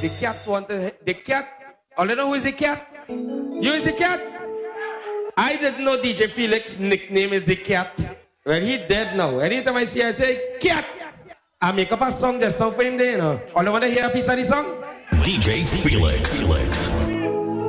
The cat wanted the cat. All you know who is the cat? You is the cat? I didn't know DJ Felix's nickname is the cat. Well, he dead now. Anytime I see, I say, cat. I make up a song, there's song for him there, you know. All I want to hear a piece of the song? DJ Felix.